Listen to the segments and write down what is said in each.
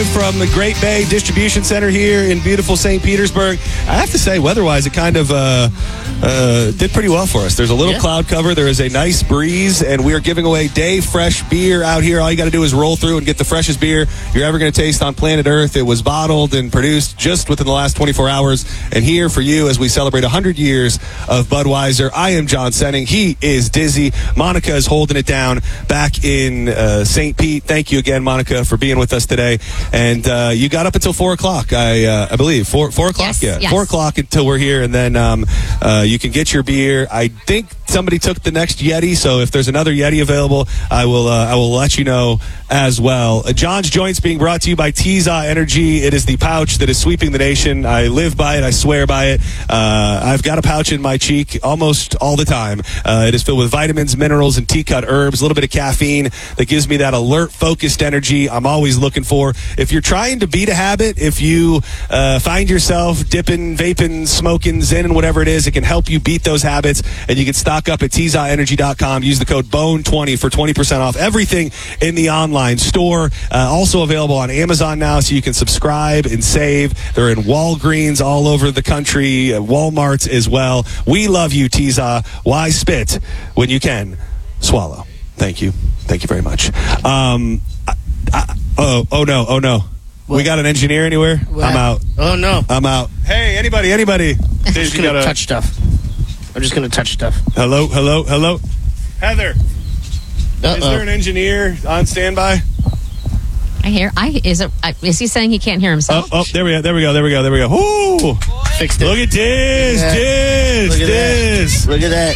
live from the Great Bay Distribution Center here in beautiful St. Petersburg. I have to say, weather-wise, it kind of did pretty well for us. There's a little cloud cover. There is a nice breeze, and we are giving away Day Fresh beer out here. All you got to do is roll through and get the freshest beer you're ever going to taste on planet Earth. It was bottled and produced just within the last 24 hours. And here for you as we celebrate 100 years of Budweiser, I am John Senning. He is Dizzy. Monica is holding it down back in St. Pete. Thank you again, Monica, for being with us today. And you got up until 4 o'clock, I believe. 4 o'clock? Yes. 4 o'clock until we're here. And then you can get your beer. I think somebody took the next Yeti, so if there's another Yeti available, I will let you know as well. John's Joints being brought to you by Tiza Energy. It is the pouch that is sweeping the nation. I live by it. I swear by it. I've got a pouch in my cheek almost all the time. It is filled with vitamins, minerals, and tea-cut herbs, a little bit of caffeine that gives me that alert, focused energy I'm always looking for. If you're trying to beat a habit, if you find yourself dipping, vaping, smoking, zen, whatever it is, it can help you beat those habits, and you can stock up at TizaEnergy.com. Use the code BONE20 for 20% off everything in the online store. Also available on Amazon now, so you can subscribe and save. They're in Walgreens all over the country, Walmarts as well. We love you, Tiza. Why spit when you can swallow? Thank you. Thank you very much. Oh no. What? We got an engineer anywhere? What? I'm out. Oh, no. I'm out. Hey, anybody? I'm just going to touch stuff. Hello? Heather, is there an engineer on standby? Is he saying he can't hear himself? Oh, there we go. Ooh! Fixed it. Look at this. Look at that.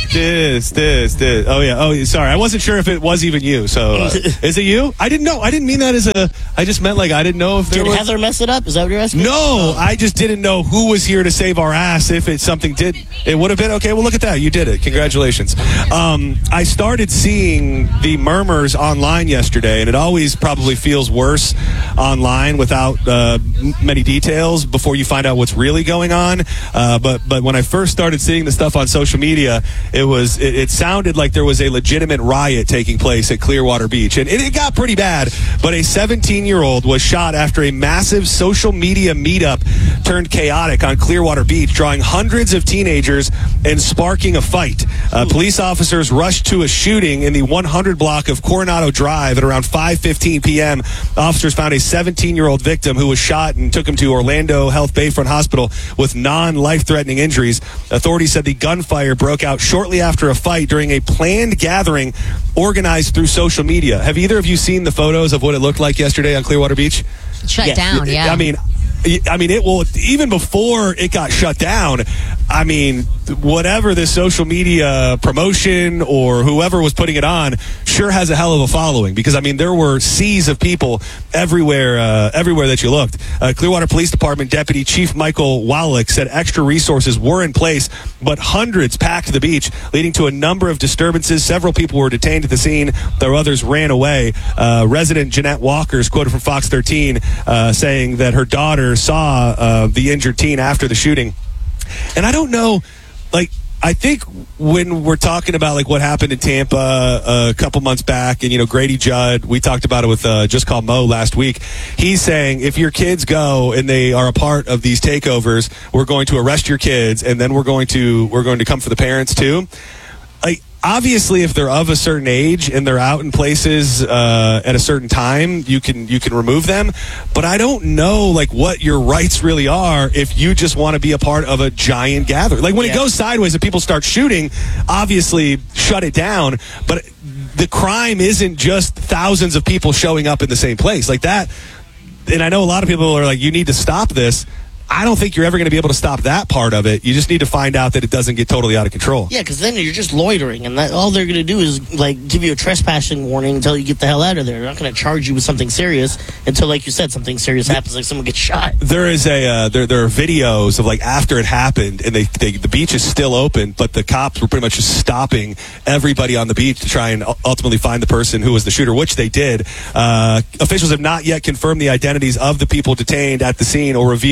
This. Oh, yeah. Oh, sorry. I wasn't sure if it was even you. So, is it you? I didn't know. I didn't mean that as I just meant like I didn't know if there was. Did Heather mess it up? Is that what you're asking? No, I just didn't know who was here to save our ass. If it would have been. Okay, well, look at that. You did it. Congratulations. I started seeing the murmurs online yesterday, and it always probably feels worse online without many details before you find out what's really going on. But when I first started seeing the stuff on social media, it sounded like there was a legitimate riot taking place at Clearwater Beach, and it got pretty bad. But a 17-year-old was shot after a massive social media meetup turned chaotic on Clearwater Beach, drawing hundreds of teenagers and sparking a fight. Police officers rushed to a shooting in the 100 block of Coronado Drive at around 5:15 p.m. Officers found a 17-year-old victim who was shot and took him to Orlando Health Bayfront Hospital with non-life-threatening injuries. Authorities said the gunfire broke out shortly after a fight during a planned gathering organized through social media. Have either of you seen the photos of what it looked like yesterday on Clearwater Beach? Shut down, yeah. I mean, it will, even before it got shut down, I mean, whatever this social media promotion or whoever was putting it on sure has a hell of a following, because, I mean, there were seas of people everywhere that you looked. Clearwater Police Department Deputy Chief Michael Wallach said extra resources were in place, but hundreds packed the beach, leading to a number of disturbances. Several people were detained at the scene, though others ran away. Resident Jeanette Walker is quoted from Fox 13 saying that her daughter saw the injured teen after the shooting. And I don't know, I think when we're talking about what happened in Tampa a couple months back, and Grady Judd, we talked about it with Just Call Mo last week. He's saying if your kids go and they are a part of these takeovers, we're going to arrest your kids, and then we're going to come for the parents too. Obviously, if they're of a certain age and they're out in places at a certain time, you can remove them. But I don't know what your rights really are if you just want to be a part of a giant gathering. When it goes sideways and people start shooting, obviously shut it down. But the crime isn't just thousands of people showing up in the same place like that. And I know a lot of people are you need to stop this. I don't think you're ever going to be able to stop that part of it. You just need to find out that it doesn't get totally out of control. Yeah, because then you're just loitering, and all they're going to do is give you a trespassing warning until you get the hell out of there. They're not going to charge you with something serious until, like you said, something serious happens, like someone gets shot. There is there are videos of after it happened, and the beach is still open, but the cops were pretty much just stopping everybody on the beach to try and ultimately find the person who was the shooter, which they did. Officials have not yet confirmed the identities of the people detained at the scene or revealed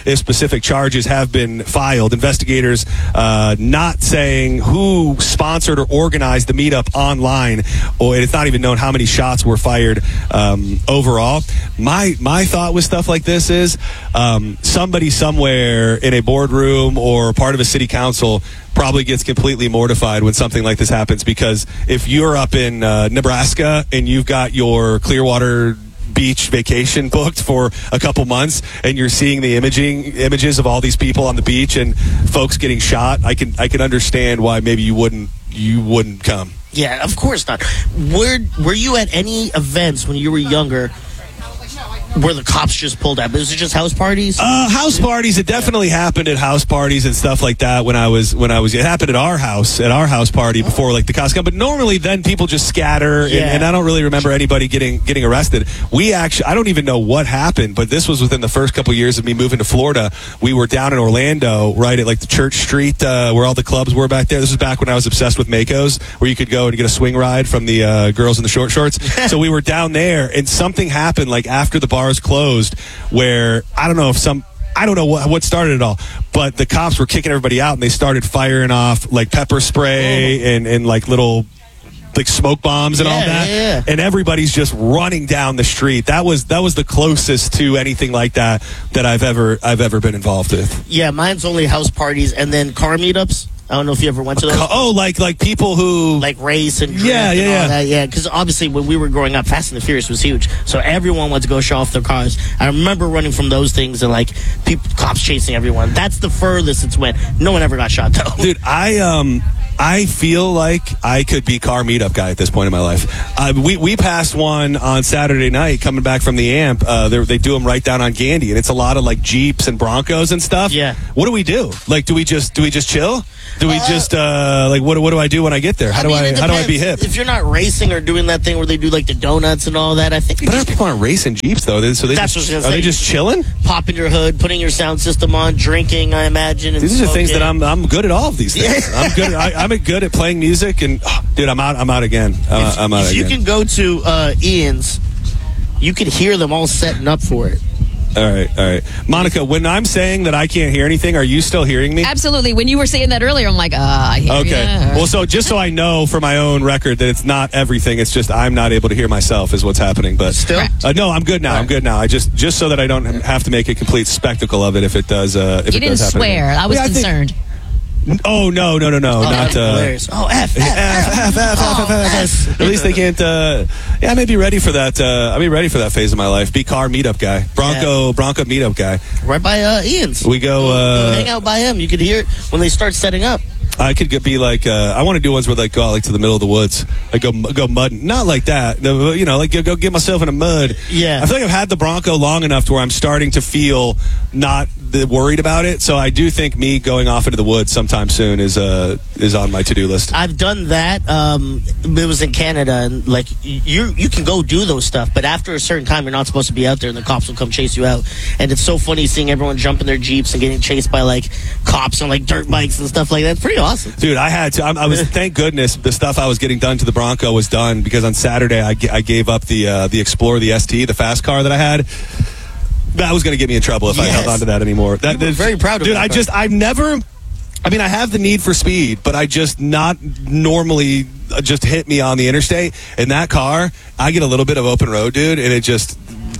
if specific charges have been filed. Investigators not saying who sponsored or organized the meetup online, or it's not even known how many shots were fired overall. My thought with stuff like this is somebody somewhere in a boardroom or part of a city council probably gets completely mortified when something like this happens, because if you're up in Nebraska and you've got your Clearwater beach vacation booked for a couple months and you're seeing the images of all these people on the beach and folks getting shot, I can understand why maybe you wouldn't come. Yeah, of course not. Were you at any events when you were younger where the cops just pulled up? Was it just house parties? House parties. It definitely happened at house parties and stuff like that when I was. It happened at our house party before, like, the cops come. But normally, then people just scatter, and I don't really remember anybody getting arrested. I don't even know what happened, but this was within the first couple years of me moving to Florida. We were down in Orlando, right at like the Church Street, where all the clubs were back there. This was back when I was obsessed with Makos, where you could go and get a swing ride from the girls in the short shorts. So we were down there, and something happened like after the bars closed, where I don't know what started it all, but the cops were kicking everybody out and they started firing off like pepper spray and like little like smoke bombs and all that, and everybody's just running down the street. That was the closest to anything like that I've ever been involved with. Yeah, mine's only house parties and then car meetups. I don't know if you ever went to those. Like people who like race and drink and all that. Yeah, because obviously when we were growing up, Fast and the Furious was huge, so everyone went to go show off their cars. I remember running from those things and like cops chasing everyone. That's the furthest it's went. No one ever got shot though. Dude, I feel like I could be car meetup guy at this point in my life. We passed one on Saturday night coming back from the AMP. They do them right down on Gandy, and it's a lot of like Jeeps and Broncos and stuff. Yeah. What do we do? Like, do we just chill? Do we just like what do I do when I get there? How do I be hip? If you're not racing or doing that thing where they do like the donuts and all that, I think. But people aren't racing Jeeps though. Are they just chilling? Popping your hood, putting your sound system on, drinking. I imagine. And these are things that I'm good at. All of these things. I'm good. I'm good at playing music, and dude, I'm out again. I'm out again. You can go to Ian's, you can hear them all setting up for it. All right. Monica, when I'm saying that I can't hear anything, are you still hearing me? Absolutely. When you were saying that earlier, I'm like, I hear you. Okay. Well, so just so I know for my own record that it's not everything, it's just I'm not able to hear myself is what's happening. But still? No, I'm good now. Right. I'm good now. I just so that I don't have to make a complete spectacle of it if it does. If you didn't swear. I was concerned. Oh, no. Not F. At least they can't. I may be ready for that. I'll be ready for that phase of my life. Be car meetup guy, Bronco meetup guy. Right by Ian's. We go hang out by him. You could hear it when they start setting up. I could be like, I want to do ones where like go out like to the middle of the woods, like go mudding, not like that. You know, like go get myself in the mud. Yeah, I feel like I've had the Bronco long enough to where I'm starting to feel not worried about it. So I do think me going off into the woods sometime soon is on my to-do list. I've done that. It was in Canada, and like you can go do those stuff, but after a certain time, you're not supposed to be out there, and the cops will come chase you out. And it's so funny seeing everyone jump in their Jeeps and getting chased by like cops on like dirt bikes and stuff like that. It's pretty awesome. Dude, I had to. I was thank goodness the stuff I was getting done to the Bronco was done, because on Saturday I gave up the Explorer, the ST, the fast car that I had. That was going to get me in trouble if I held on to that anymore. I'm very proud of that. Dude, I've never. I mean, I have the need for speed, but I just not normally just hit me on the interstate. In that car, I get a little bit of open road, dude, and it just.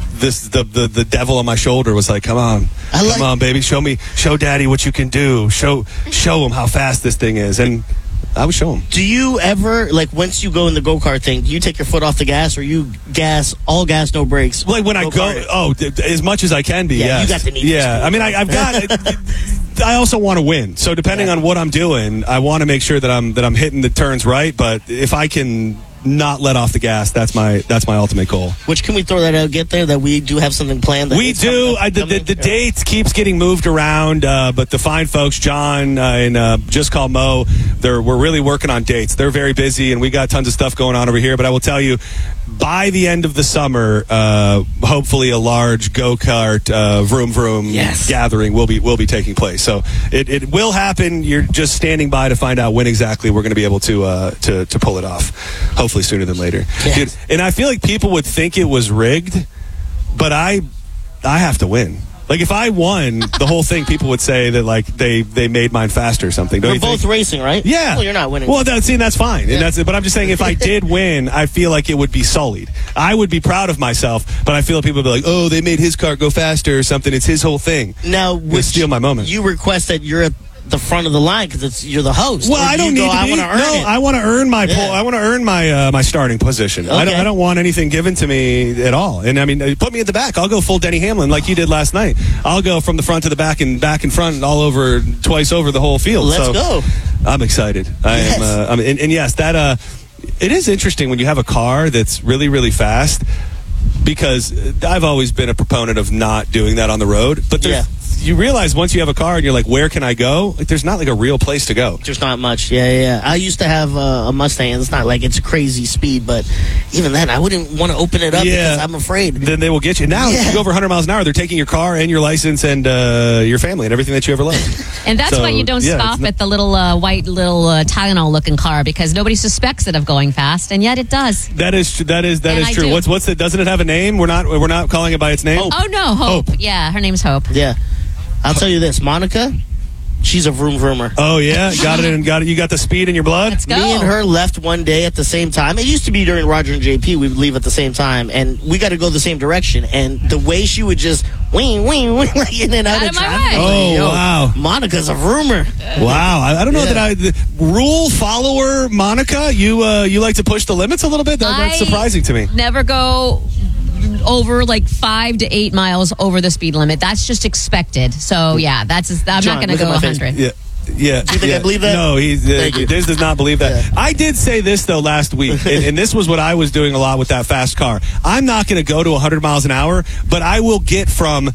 The devil on my shoulder was like, come on, baby, show daddy what you can do, show him how fast this thing is. And I would show him. Do you ever, like, once you go in the go-kart thing, do you take your foot off the gas, or you all gas, no brakes? Like when I go, as much as I can be. Yeah, you got the need. Yeah, I mean, I've got. I also want to win, so depending on what I'm doing, I want to make sure that I'm hitting the turns right. But if I can not let off the gas, that's my ultimate goal. Which, can we throw that out, get there, that we do have something planned? We do. The date keeps getting moved around, but the fine folks, John and Just Call Mo, we're really working on dates. They're very busy, and we got tons of stuff going on over here. But I will tell you, by the end of the summer, hopefully a large go-kart vroom vroom gathering will be taking place. So it will happen. You're just standing by to find out when exactly we're going to be able to pull it off. Hopefully sooner than later. Yes. Dude, and I feel like people would think it was rigged, but I have to win. Like if I won the whole thing, people would say that like they made mine faster or something. Don't We're you both think? racing, right? Yeah. Well, you're not winning. Well, that's fine. And that's it. But I'm just saying, if I did win, I feel like it would be sullied. I would be proud of myself, but I feel like people would be like, "Oh, they made his car go faster or something." It's his whole thing. Now, would steal my moment. You request that you're at the front of the line because you're the host. Well, Or I do don't you need go, to I be. want to earn it. I want to earn my Yeah. I want to earn my my starting position. Okay. I don't want anything given to me at all. And I mean, put me at the back. I'll go full Denny Hamlin like you did last night. I'll go from the front to the back and front and all over, twice over the whole field. Let's go. I'm excited. Yes. I am. And yes, that it is interesting when you have a car that's really, really fast. Because I've always been a proponent of not doing that on the road. But you realize once you have a car and you're like, where can I go? Like, there's not like a real place to go. There's not much. Yeah. I used to have a Mustang. It's not like it's crazy speed, but even then, I wouldn't want to open it up because I'm afraid. Then they will get you. Now, if you go over 100 miles an hour, they're taking your car and your license and your family and everything that you ever loved. And that's why you don't stop at the little white Tylenol-looking car, because nobody suspects it of going fast, and yet it does. That is true. Do. What's it? Doesn't it have a name? We're not calling it by its name. Oh no, Hope. Yeah, her name's Hope. Yeah. I'll tell you this, Monica, she's a vroom vroomer. Oh yeah, got it. You got the speed in your blood. Let's go. Me and her left one day at the same time. It used to be during Roger and JP, we would leave at the same time, and we got to go the same direction. And the way she would just wing, like in and out Out of of my traffic. way. Oh, wow. Monica's a vroomer. Wow, I don't know that rule follower Monica. You like to push the limits a little bit. That's surprising to me. Never go over like 5 to 8 miles over the speed limit. That's just expected. So yeah, I'm John, not going to look at go my face. 100. Yeah. Do you think I believe that? No, Thank you. Diz does not believe that. Yeah. I did say this, though, last week, and this was what I was doing a lot with that fast car. I'm not going to go to 100 miles an hour, but I will get from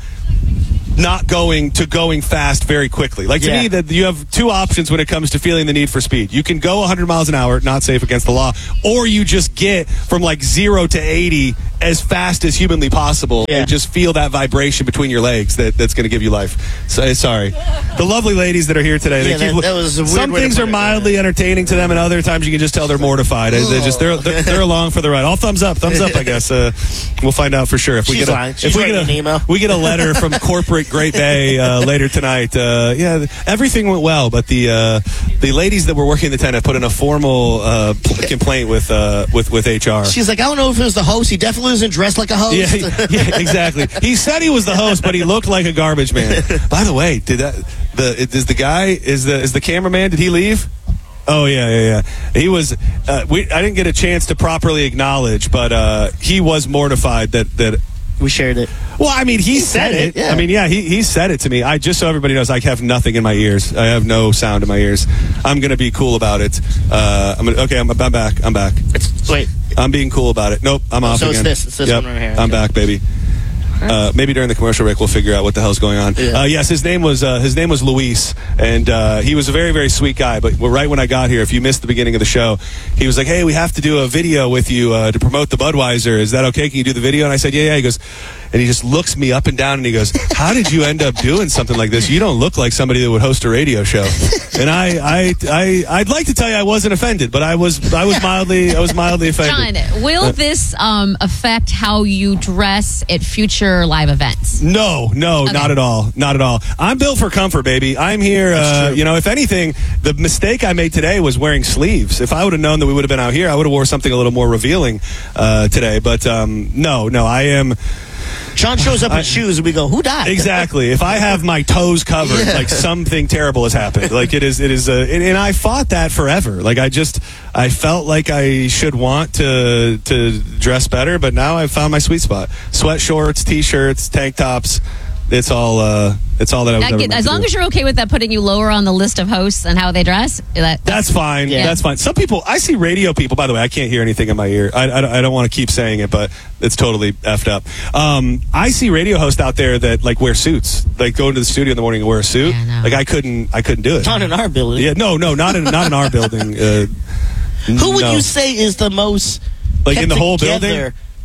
not going to going fast very quickly. Like, to me, that you have two options when it comes to feeling the need for speed. You can go 100 miles an hour, not safe against the law, or you just get from like 0 to 80 as fast as humanly possible and just feel that vibration between your legs that's going to give you life. So, sorry. The lovely ladies that are here today, that was a weird some way to things put are it. mildly entertaining to them, and other times you can just tell they're mortified. They're along for the ride. All thumbs up, I guess. We'll find out for sure if we She's get lying. She's writing an email. we get a letter from corporate Great Bay later tonight. Everything went well, but the ladies that were working the tent have put in a formal complaint with HR. She's like, I don't know if it was the host. He definitely wasn't dressed like a host. Yeah, exactly. He said he was the host, but he looked like a garbage man. By the way, is the cameraman? Did he leave? Oh yeah. He was. I didn't get a chance to properly acknowledge, but he was mortified that. We shared it. Well, I mean, he said it. Yeah. I mean, he said it to me. Just so everybody knows, I have nothing in my ears. I have no sound in my ears. I'm going to be cool about it. I'm back. I'm back. Wait. I'm being cool about it. Nope, I'm off so again. It's this one right here. I'm back, baby. Maybe during the commercial break we'll figure out what the hell's going on. Yeah. Yes, his name was Luis, and he was a very, very sweet guy. But right when I got here, if you missed the beginning of the show, he was like, "Hey, we have to do a video with you to promote the Budweiser. Is that okay? Can you do the video?" And I said, "Yeah." He goes, and he just looks me up and down, and he goes, "How did you end up doing something like this? You don't look like somebody that would host a radio show." And I'd like to tell you I wasn't offended, but I was mildly offended. John, will this affect how you dress at future live events? No, okay. Not at all. I'm built for comfort, baby. I'm here. If anything, the mistake I made today was wearing sleeves. If I would have known that we would have been out here, I would have wore something a little more revealing today. But no, I am. Sean shows up in shoes and we go, who died? Exactly. If I have my toes covered, like something terrible has happened. Like it is, and I fought that forever. Like I felt like I should want to dress better, but now I've found my sweet spot. Sweat shorts, t-shirts, tank tops. It's all that I was ever meant as to long do. as you're okay with that putting you lower on the list of hosts and how they dress. That's fine. Yeah. That's fine. Some people, I see radio people, by the way, I can't hear anything in my ear. I don't want to keep saying it, but it's totally effed up. I see radio hosts out there that like wear suits, like go into the studio in the morning and wear a suit. Yeah, no. Like I couldn't do it. Not in our building. Yeah, no, not in our building. Who would you say is the most like kept in the whole together building?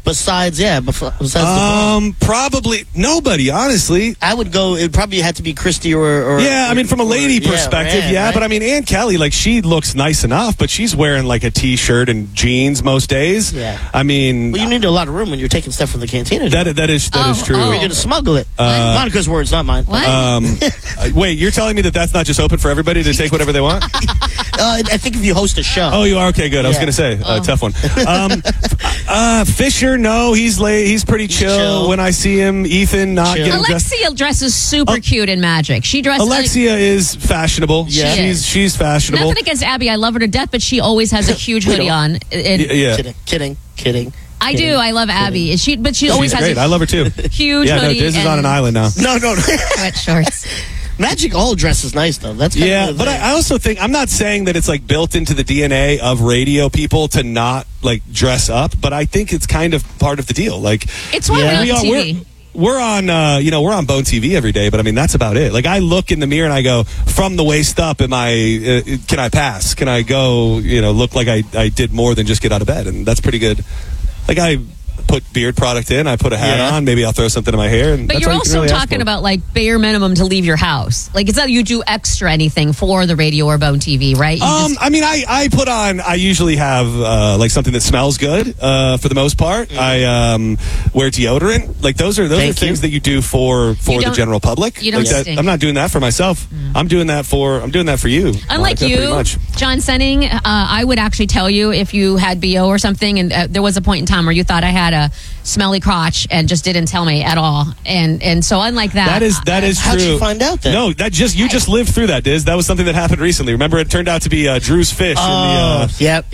Besides the probably nobody, honestly. I would go, it probably had to be Christy or yeah, I mean, from a lady perspective, Ann, right? but I mean, Ann Kelly, like, she looks nice enough, but she's wearing, like, a T-shirt and jeans most days. Yeah. I mean... Well, you need a lot of room when you're taking stuff from the cantina. That is true. You're going to smuggle it. Monica's words, not mine. What? Wait, you're telling me that's not just open for everybody to take whatever they want? I think if you host a show. Oh, you are? Okay, good. I was going to say, tough one. Fisher, no, he's late. He's pretty chill when I see him. Ethan, not getting dressed. Alexia dresses super cute in Magic. She dresses. Alexia is fashionable. Yeah. She's fashionable. Nothing against Abby. I love her to death, but she always has a huge hoodie on. Yeah. Kidding. I do. I love Abby. But she always has great. I love her too. Huge hoodie. No, Diz is on an island now. No. Sweat shorts. Magic all dresses nice though. That's kind of but I also think, I'm not saying that it's like built into the DNA of radio people to not like dress up, but I think it's kind of part of the deal. Like, it's why we're on TV. We're on, we're on Bone TV every day, but I mean, that's about it. Like, I look in the mirror and I go, from the waist up, can I pass? Can I go, look like I did more than just get out of bed? And that's pretty good. Like, I put beard product in, I put a hat on, maybe I'll throw something in my hair. And but you're also talking about like bare minimum to leave your house. Like, it's not you do extra anything for the radio or Bone TV, right? I mean, I put on, I usually have like something that smells good for the most part. I wear deodorant. Like, those are things that you do for the general public. You don't stink. I'm not doing that for myself. I'm doing that for you. Unlike Monica, you, John Senning, I would actually tell you if you had BO or something, and there was a point in time where you thought I had a smelly crotch and just didn't tell me at all. And so unlike that. That is true. How'd you find out then? No, you just lived through that, Diz. That was something that happened recently. Remember, it turned out to be Drew's fish. Yep.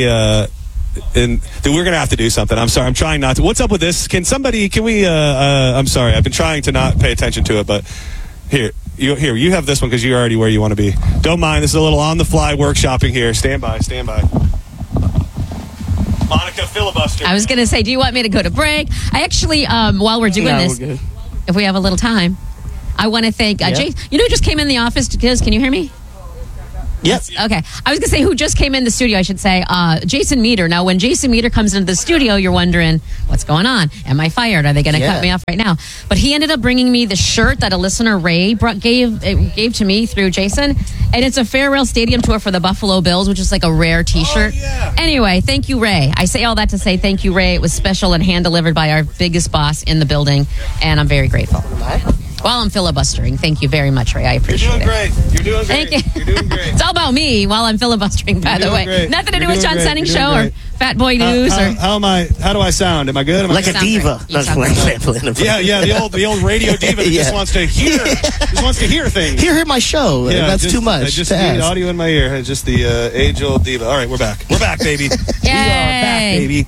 We're gonna have to do something. I'm sorry. I'm trying not to. What's up with this? Can we? I'm sorry. I've been trying to not pay attention to it, but here. You have this one because you're already where you want to be. Don't mind. This is a little on-the-fly workshopping here. Stand by. Monica, filibuster. I was going to say, do you want me to go to break? I actually, while we're doing this, if we have a little time, I want to thank Jay. You know who just came in the office? Can you hear me? Yes. Okay. I was going to say who just came in the studio, I should say. Jason Meter. Now, when Jason Meter comes into the studio, you're wondering, what's going on? Am I fired? Are they going to cut me off right now? But he ended up bringing me the shirt that a listener, Ray, gave to me through Jason. And it's a Farewell Stadium tour for the Buffalo Bills, which is like a rare T-shirt. Oh, yeah. Anyway, thank you, Ray. I say all that to say thank you, Ray. It was special and hand-delivered by our biggest boss in the building. And I'm very grateful. While I'm filibustering. Thank you very much, Ray. I appreciate it. You're doing great. Thank you. You're doing great. It's all about me while I'm filibustering, by the way. Great. Nothing to do You're with John doing Senning's great. show or Fat Boy News. How do I sound? Am I good? Like a diva. Yeah, the old radio diva that just wants to hear things. Hear my show. Yeah, that's too much. I just need audio in my ear. It's just the age-old diva. All right, we're back. We're back, baby. Yay. We are back, baby.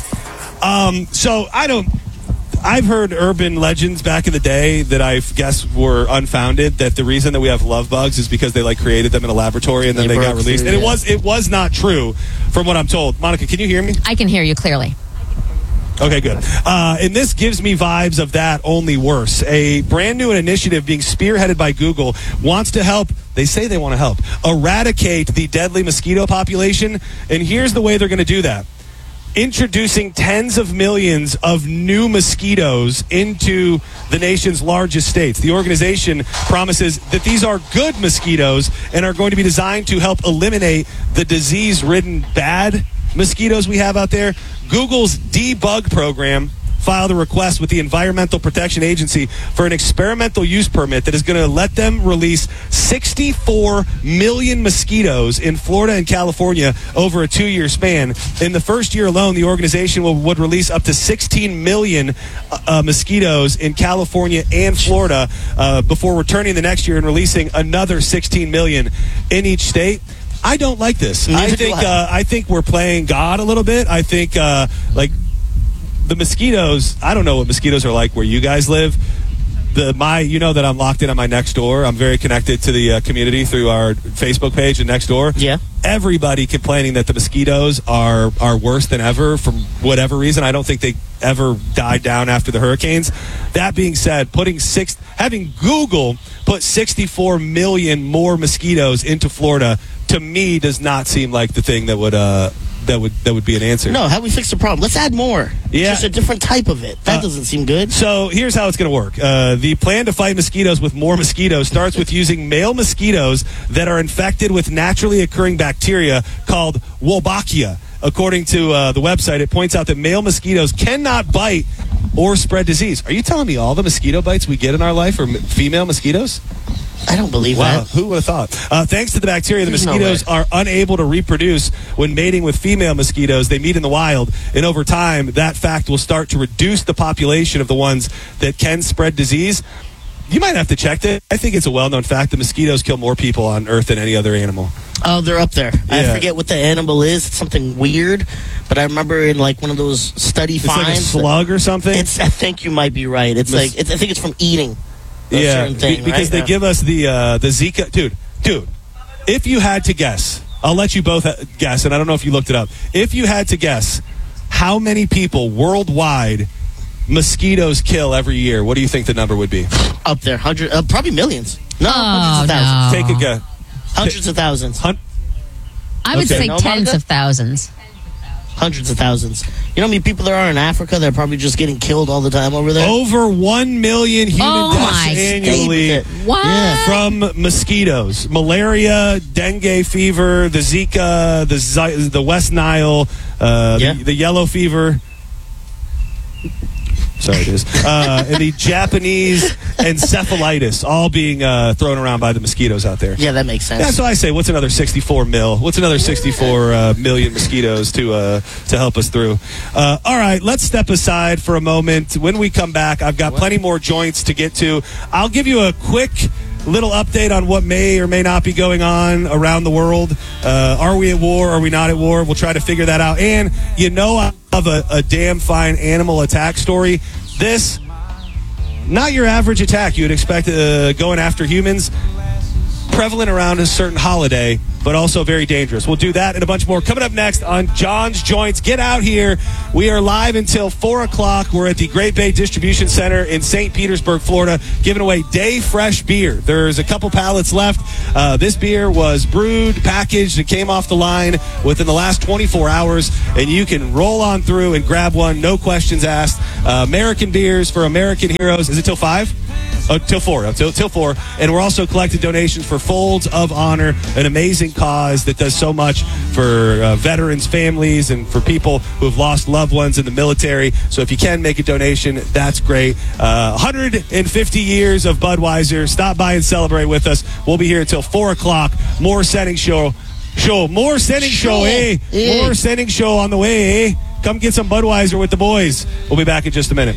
So I've heard urban legends back in the day that I guess were unfounded, that the reason that we have love bugs is because they created them in a laboratory and then they got released. And it was not true from what I'm told. Monica, can you hear me? I can hear you clearly. Okay, good. And this gives me vibes of that, only worse. A brand new initiative being spearheaded by Google wants to help. They say they want to help eradicate the deadly mosquito population. And here's the way they're going to do that. Introducing tens of millions of new mosquitoes into the nation's largest states. The organization promises that these are good mosquitoes and are going to be designed to help eliminate the disease-ridden bad mosquitoes we have out there. Google's debug program filed a request with the Environmental Protection Agency for an experimental use permit that is going to let them release 64 million mosquitoes in Florida and California over a 2-year span. In the first year alone, the organization would release up to 16 million mosquitoes in California and Florida before returning the next year and releasing another 16 million in each state. I don't like this. I think we're playing God a little bit. I think the mosquitoes, I don't know what mosquitoes are like where you guys live. You know that I'm locked in on my next door. I'm very connected to the community through our Facebook page and next door. Yeah. Everybody complaining that the mosquitoes are worse than ever from whatever reason. I don't think they ever died down after the hurricanes. That being said, having Google put 64 million more mosquitoes into Florida, to me, does not seem like the thing that would would be an answer. No, how do we fix the problem? Let's add more. Yeah. Just a different type of it. That doesn't seem good. So here's how it's going to work. The plan to fight mosquitoes with more mosquitoes starts with using male mosquitoes that are infected with naturally occurring bacteria called Wolbachia. According to the website, it points out that male mosquitoes cannot bite or spread disease. Are you telling me all the mosquito bites we get in our life are female mosquitoes? I don't believe Wow, that. who would have thought? Thanks to the bacteria, the There's no mosquitoes way. are unable to reproduce when mating with female mosquitoes. They meet in the wild, and over time, that fact will start to reduce the population of the ones that can spread disease. You might have to check that. I think it's a well-known fact that mosquitoes kill more people on Earth than any other animal. Oh, they're up there. I Yeah. forget what the animal is. It's something weird, but I remember in like one of those study It's like a finds. slug or something. I think you might be right. It's Mos- I think it's from eating. A certain thing, because right? they Yeah. give us the Zika. Dude, if you had to guess, I'll let you both guess, and I don't know if you looked it up. If you had to guess how many people worldwide mosquitoes kill every year, what do you think the number would be? Up there, probably millions. No, Oh, hundreds of thousands. no. Take a guess. Hundreds of thousands. I would Okay. say No, tens Monica? of thousands. Hundreds of thousands. You know how many people there are in Africa that are probably just getting killed all the time over there? Over 1 million human Oh deaths my annually goodness. What? Yeah. from mosquitoes. Malaria, dengue fever, the Zika, the West Nile, Yeah. the yellow fever. Sorry, it is. And the Japanese encephalitis, all being thrown around by the mosquitoes out there. Yeah, that makes sense. That's why I say, what's another 64 mil? What's another 64 million mosquitoes to help us through? All right, let's step aside for a moment. When we come back, I've got plenty more joints to get to. I'll give you a quick little update on what may or may not be going on around the world. Are we at war? Are we not at war? We'll try to figure that out. And I have a damn fine animal attack story. This, not your average attack you would expect going after humans. Prevalent around a certain holiday, but also very dangerous. We'll do that and a bunch more coming up next on John's Joints. Get out here. We are live until 4 o'clock. We're at the Great Bay Distribution Center in St. Petersburg, Florida, giving away Day Fresh beer. There's a couple pallets left. This beer was brewed, packaged, and came off the line within the last 24 hours, and you can roll on through and grab one, no questions asked. American beers for American heroes. Is it till 5? Till 4. Till 4. And we're also collecting donations for Folds of Honor, an amazing cause that does so much for veterans, families, and for people who have lost loved ones in the military. So if you can make a donation, that's great. 150 years of Budweiser. Stop by and celebrate with us. We'll be here until 4 o'clock. More Sending Show. More Sending Show, eh? Yeah. More Sending Show on the way, eh? Come get some Budweiser with the boys. We'll be back in just a minute.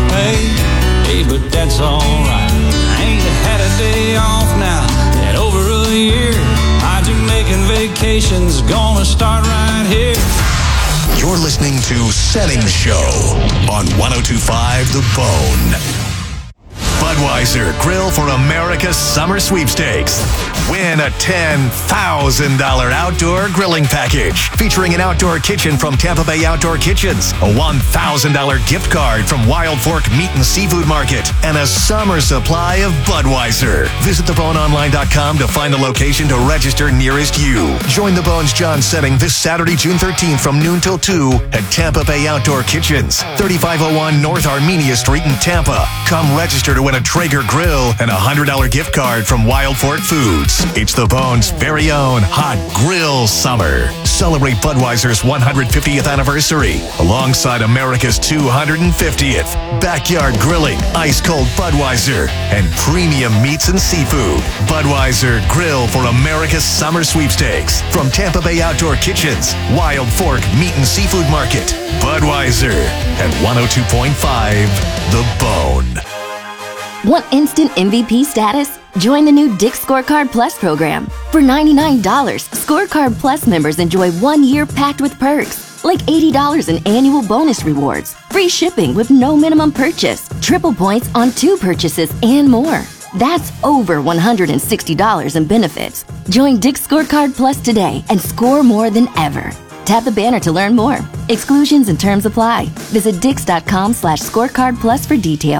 Hey, but that's alright. I ain't had a day off now in over a year. My Jamaican vacation's gonna start right here. You're listening to Setting Show on 102.5 The Bone. Budweiser Grill for America's Summer Sweepstakes. Win a $10,000 outdoor grilling package featuring an outdoor kitchen from Tampa Bay Outdoor Kitchens, a $1,000 gift card from Wild Fork Meat and Seafood Market, and a summer supply of Budweiser. Visit theboneonline.com to find the location to register nearest you. Join the Bones John Setting this Saturday, June 13th from noon till 2 at Tampa Bay Outdoor Kitchens, 3501 North Armenia Street in Tampa. Come register to win a Traeger grill and a $100 gift card from Wild Fork Foods. It's the Bones' very own hot grill summer. Celebrate Budweiser's 150th anniversary alongside America's 250th. Backyard grilling, ice cold Budweiser, and premium meats and seafood. Budweiser Grill for America's Summer Sweepstakes from Tampa Bay Outdoor Kitchens, Wild Fork Meat and Seafood Market. Budweiser at 102.5 The Bone. Want instant MVP status? Join the new Dick's Scorecard Plus program. For $99, Scorecard Plus members enjoy 1 year packed with perks, like $80 in annual bonus rewards, free shipping with no minimum purchase, triple points on 2 purchases, and more. That's over $160 in benefits. Join Dick's Scorecard Plus today and score more than ever. Tap the banner to learn more. Exclusions and terms apply. Visit dix.com/scorecard plus for details.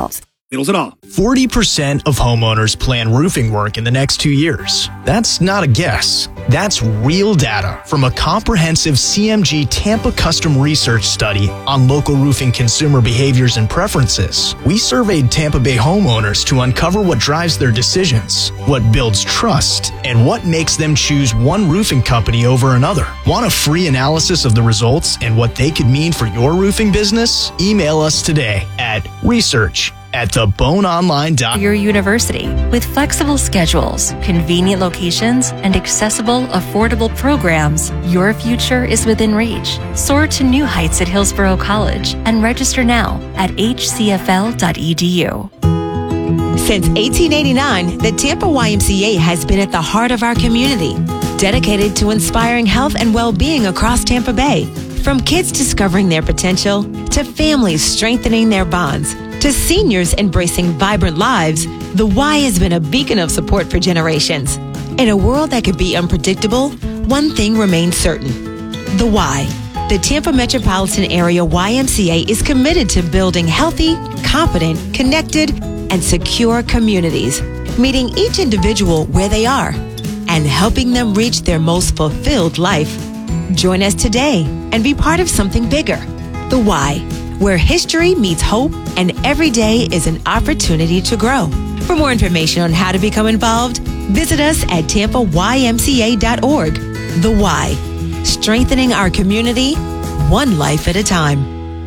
At all. 40% of homeowners plan roofing work in the next 2 years. That's not a guess. That's real data from a comprehensive CMG Tampa custom research study on local roofing consumer behaviors and preferences. We surveyed Tampa Bay homeowners to uncover what drives their decisions, what builds trust, and what makes them choose one roofing company over another. Want a free analysis of the results and what they could mean for your roofing business? Email us today at research@theboneonline.com. Your university with flexible schedules, convenient locations, and accessible, affordable programs. Your future is within reach. Soar to new heights at Hillsborough College and register now at hcfl.edu. Since 1889, the Tampa YMCA has been at the heart of our community, dedicated to inspiring health and well-being across Tampa Bay. From kids discovering their potential, to families strengthening their bonds, to seniors embracing vibrant lives, the Y has been a beacon of support for generations. In a world that could be unpredictable, one thing remains certain. The Y. The Tampa Metropolitan Area YMCA is committed to building healthy, confident, connected, and secure communities, meeting each individual where they are and helping them reach their most fulfilled life. Join us today and be part of something bigger. The Y, where history meets hope and every day is an opportunity to grow. For more information on how to become involved, visit us at tampaymca.org. The Y, strengthening our community, one life at a time.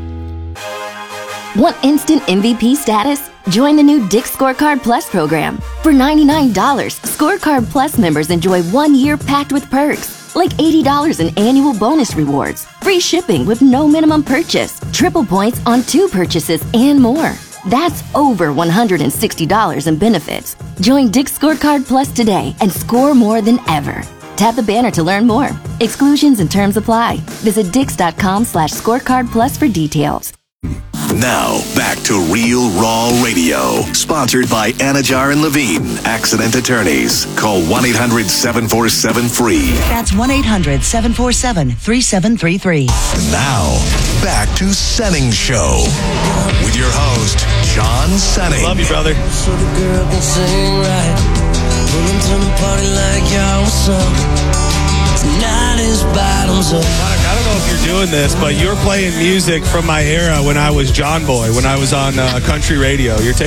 Want instant MVP status? Join the new Dick's Scorecard Plus program. For $99, Scorecard Plus members enjoy 1 year packed with perks, like $80 in annual bonus rewards, free shipping with no minimum purchase, triple points on 2 purchases, and more. That's over $160 in benefits. Join Dick's Scorecard Plus today and score more than ever. Tap the banner to learn more. Exclusions and terms apply. Visit dix.com/scorecard plus for details. Now, back to Real Raw Radio. Sponsored by Anajar and Levine, Accident Attorneys. Call 1-800-747-FREE. That's 1-800-747-3733. Now, back to Senning Show. With your host, John Senning. Love you, brother. So the girl can sing right. Pulling to the party like y'all, what's up? Tonight is bottoms up. I don't know if you're doing this, but you're playing music from my era when I was John Boy, when I was on country radio. You're taking